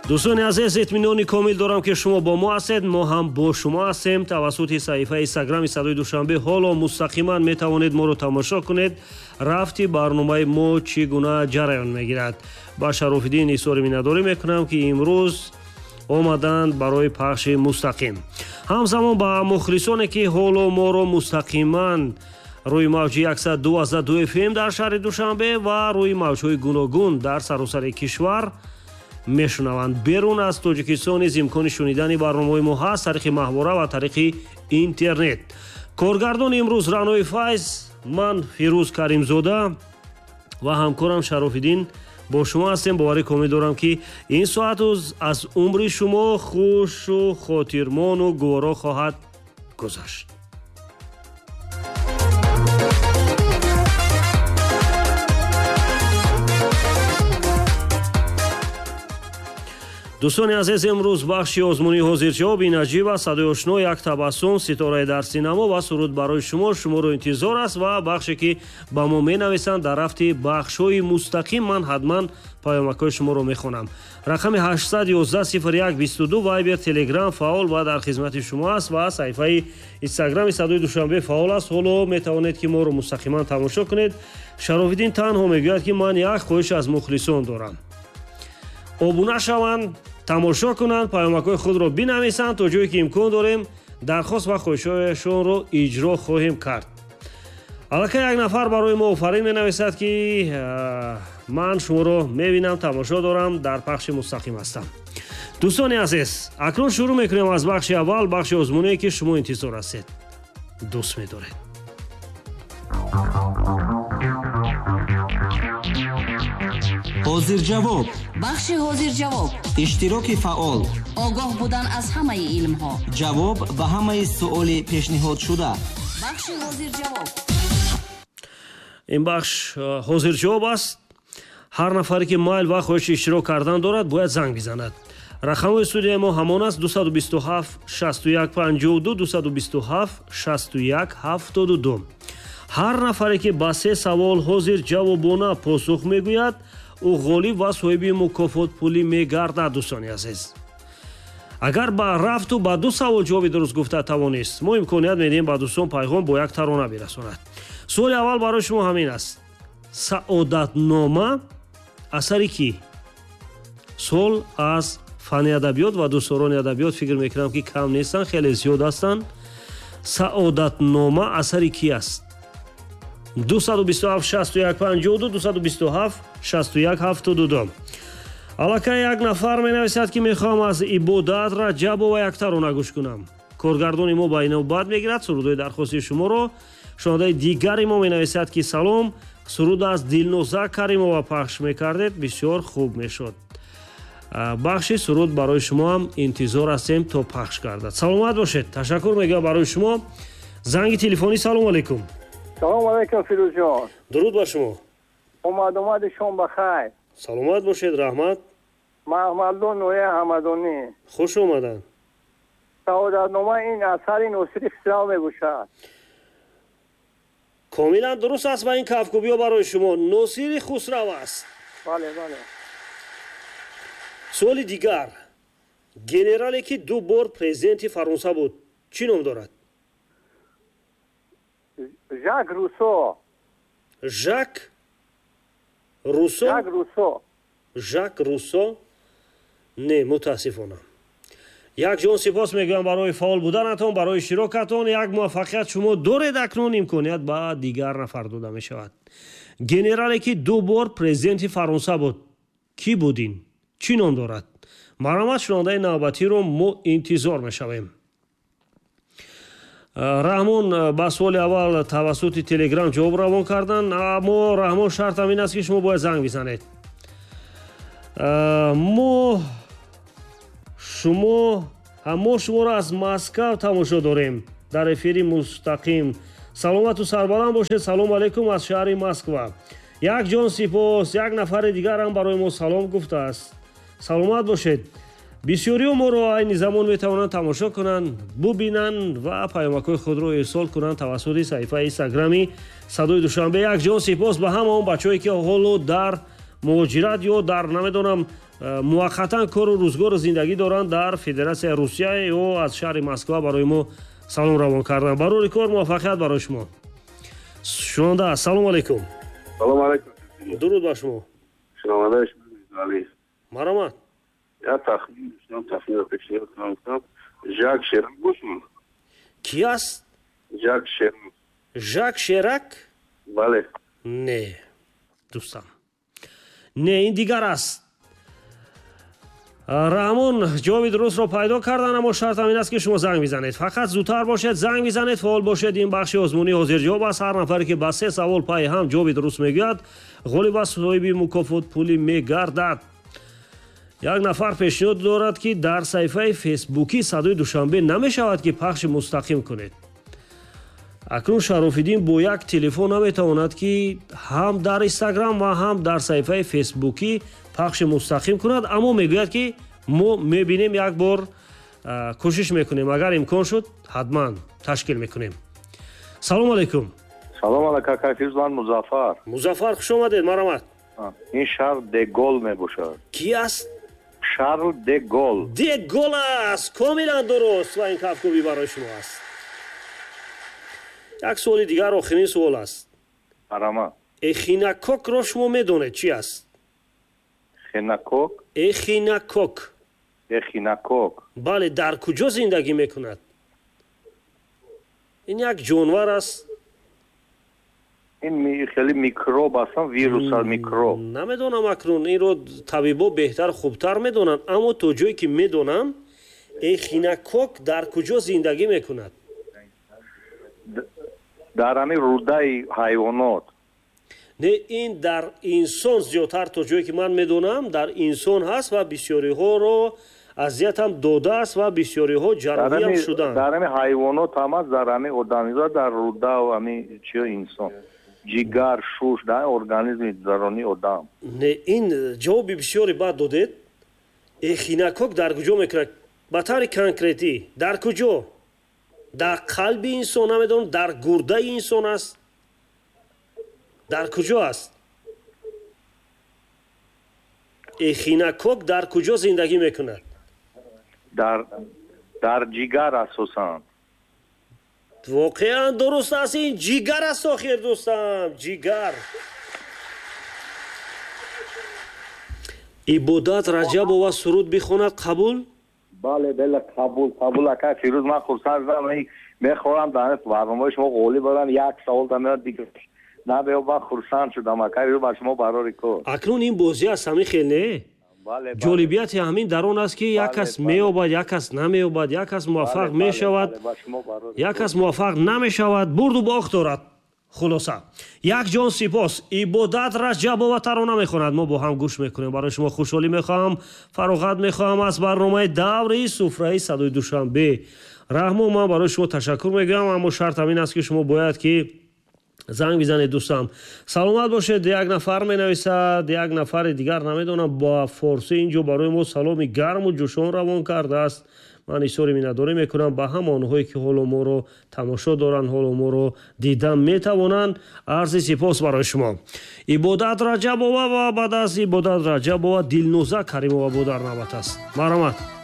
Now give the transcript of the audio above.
دوستان عزیز اطمینانی کامل دارم که شما با ما هستید. ما هم با شما هستیم. توسط صفحه اینستاگرام صدای دوشنبه حالا مستقیما می توانید ما رو تماشا کنید. رفتی برنامه ما چگونه جریان میگیرد. با شراف‌الدین اصرار می‌دارم میکنم که امروز آمدند برای پخش مستقیم. همزمان با مخلصانی که حالا ما رو مستقیما روی موج 102.2 FM در شهر دوشنبه و روی موج‌های گوناگون در سراسر کشور میشنوند. بیرون از تاجیکستان نیز امکان شنیدن برنامه ما هست طریق محوره و طریق اینترنت. کارگردان امروز رانوی فایز، من فیروز کریمزاده و همکارم شراف‌الدین با شما هستیم. باور کامل دارم که این ساعت از عمر شما خوش و خاطرمان و گوارا خواهد گذشت. دوستان عزیز، امروز بخشی آزمونی حاضرجواب نجیب است. صدای آشنا، یک تبسم، ستاره در سینما و سرود برای شما رو انتظار است و بخشی که با ما می نویسند در رفت بخش‌های مستقیم من حتما پیامک‌های شما رو میخونم. رقم 811 0122 وایبر تلگرام فعال و در خدمت شما است و صفحه اینستاگرام صدای دوشنبه فعال است. حالا می توانید که ما رو مستقیما تماشا کنید. شراف‌الدین تنها میگوید که من یک خواهش از مخلصان دارم. ابونه شوند، تماشا کنند، پیامک‌های خود را بنویسند. تا جایی که امکان داریم درخواست و خواهش‌هایشان را اجرا خواهیم کرد. البته یک نفر برای ما آفرین می‌نویسد که من شما را می‌بینم، تماشا دارم، در پخش مستقیم هستم. دوستان عزیز، اکنون شروع می‌کنیم از بخش اول، بخش آزمونی که شما انتظار هستید. دوست می‌دارید. حاضر جواب. بخش حاضر جواب. اشتراک فعال. آگاه بودن از همه علم ها. جواب به همه سؤال پیشنهاد شده. بخش حاضر جواب. این بخش حاضر جواب است. هر نفری که مایل و خواهش اشتراک کردن دارد باید زنگ بزند. رقم استودیوی ما همان است: 227 61 52 227 61 72. هر نفری که با 3 سوال حاضر جوابانه پاسخ میگوید او غالب و صاحب مکافات پولی میگردد. دوستان عزیز، اگر با رفت و با 2 سوال جواب درست گفته توانست، ما امکانیت میدیم با دوستان پیغام با یک ترانه برساند. سوال اول برای شما همین است: سعادتنامه اثری کی؟ سوال از فن ادبیات و دوستان ادبیات فکر میکنم که کم نیستن، خیلی زیاد هستند. سعادتنامه اثری کی است؟ 227 61 52 227 61 72. البته یک نفر می نویسد که میخوام از عبادت رجب و یک ترانه گوش کنم. کارگردان ما با اینو بعد میگیرد سرودهای درخواستی شما رو. شنونده دیگری ما می نویسد که سلام، سرود از دلنوزا کریمова پخش میکردید، بسیار خوب میشد. بخشی سرود برای شما هم انتظار هستیم تا پخش گردد. سلامت باشید. تشکر میگم برای شما. زنگ تلفنی. سلام علیکم. سلام علیکم فیروز جان. درود بر شما. اومد شما بخیر. سلامت باشید. رحمت. محمدون نوری حمدانی. خوش اومدن. سعادتنامه این اثر ناصری خسرو میباشد. کاملا درست است و این کفکوبی ها برای شما ناصری خسرو است. بله بله. سوال دیگر: گنرالی که 2 بار پرزیدنت فرانسه بود چی نام دارد؟ ژاک روسو. ژاک روسو. ژاک روسو. ژاک روسو. نه، متاسفانه. یک جان سپاس میگم برای فعال بودنتان، برای اشتراکتان. یک موفقیت شما دارید. اکنون امکانیت با دیگر نفر داده می شود. گنرالی که 2 بار پرزیدنت فرانسه بود کی بودین؟ چی نام دارد؟ مرحمت. شنونده نوبتی رو ما انتظار می شویم. رحمان با سوال اول توسط تلگرام جواب روان کردن. اما رحمان شرط این است که شما باید زنگ بزنید. ما شما را از مسکو تماشا داریم در افیر مستقیم. سلامت و سربلند باشید. سلام علیکم از شهر مسکو. یک جان سپاس. یک نفر دیگر هم برای ما سلام گفته است. سلامت باشید. بسیاری ما رو این زمان میتوانند تماشا کنند، ببینند و پیامک‌های خود رو ارسال کنند توسط صفحه اینستاگرامی صدای دوشنبه. یک جان سپاس به همه اون بچه‌ای که حالا در муҳоҷират ё дар намедонам муваққатан кору рӯзгору зиндагӣ доранд дар Федератсияи Русия ё аз шаҳри Москва барои мо салом равон карданд. Ба рӯи кор муваффақият барои шумо. Шунаванда ассалому алайкум. Салом алейкум. Дуруд ба шумо. Шунавандаи шумо Али. Маромад. Я тахмин пешниҳод кардам. Жак Ширак бошум. Ки аст? Жак Ширак. Жак Ширак? Бале. Не. Дӯстам. Не, ин дигар аст. Раҳмон ҷавоби дурустро пайдо кардан, аммо шартам ин аст ки шумо занг бизанед. Фақат зудтар бошед, занг бизанед, фаъол бошед. Ин бахши озмунӣ ҳозирҷавоб аст. Ҳар нафаре ки ба 3 савол пай ҳам ҷавоби дуруст мегӯяд, ғолиб ва соҳиби мукофот пулӣ мегардад. Як нафар пешниҳод дорад ки дар саҳифаи фейсбукӣ Садои Душанбе намешавад ки пахши мустақим кунед. Акнун Шарофиддин бо як телефон наметавонад ки ҳам дар Инстаграм ва ҳам дар саҳифаи фейсбукӣ пахши мустақим кунад, аммо мегӯяд ки мо мебинем, як бор кӯшиш мекунем, агар имкон шуд ҳатман ташкил мекунем. Салом алейкум. Салом алейкум, кайфизлан Музаффар. Музаффар, хуш омадед. Маромад. Ин Шарл де Гол мебошад. Ки аст? Шарл де Гол. Де Гол аст. Комилан дуруст ва ин кафкоби барои шумо аст. Як суоли дигар, охирин суол аст. Маромад. Эхинакокро шумо медонед чи аст? Хинакок? Эхинакок. Эхинакок. бале, дар куҷо зиндагӣ мекунад? ин як ҷонвар аст. ин хеле микроб аст, вирус аст, микроб. Намедонам акнун, инро табибо беҳтар хубтар медонанд, аммо то ҷое ки медонам, эхинакок дар куҷо зиндагӣ мекунад? дар ҳамин рӯдаи ҳайвонот. Не, ин дар инсон зиёдтар, то ҷое ки ман медонам, дар инсон ҳаст ва бисёриҳоро азиятам додааст ва бисёриҳо ҷарҳиам шуданд. дар ҳамин ҳайвонот ҳам аст, дар ҳамин одамизод, дар рӯда ҳамин чиё инсон, ҷигар, шуш, дар организми зарони одам. Не, ин ҷавоби бисёри бад додед. Эхинакок дар куҷо мекунад? ба таври конкретӣ дар куҷо? дар қалби инсон, намедонам, дар гурдаи инсон аст? дар куҷо аст? эхинакок дар куҷо зиндагӣ мекунад? дар ҷигар асосан. воқеан дуруст аст, ин ҷигар аст. охир дӯстам, ҷигар. ибодат Раҷабова суруд бихонад. қабул? бале, қабул ака. фирӯз, ман хурсанд шудам, мехоҳам дар барномаи шумо ғолиб будам. як савол дамеад дигар набеё, ман хурсанд шудам ака. ба шумо барори кор. акнун ин бозӣ аст, ҳамин хел не? ҷолибияти ҳамин дар он аст ки як кас меёбад, як кас намеёбад, як кас муваффақ мешавад, як кас муваффақ намешавад. бурду бохт дорад. хулоса, як ҷон сипос. ибодат Раҷабова тарона мехонад. мо бо ҳам гӯш мекунем. барои шумо хушҳолӣ мехоҳам, фароғат мехоҳам аз барномаи даври суфраи Садои Душанбе. раҳмон, ман барои шумо ташаккур мегӯям, аммо шартам ин аст ки шумо бояд ки занг бизанед. дӯстам, саломат бошед. як нафар менависад, як нафари дигар намедонам ба форсӣ инҷо барои мо саломи гарму ҷӯшон равон кардааст. ман изҳори миннатдорӣ мекунам ба ҳама онҳое ки ҳоло моро тамошо доранд, ҳоло моро дидан метавонанд. арзи сипос барои шумо. ибодат Раҷабова ва баъд аз ибодат Раҷабова Дилноза Каримова бо дар навбат аст. маромад.